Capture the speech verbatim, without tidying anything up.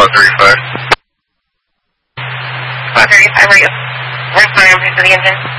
Squad thirty-five. Squad thirty-five, are you? Where's my number to the engine?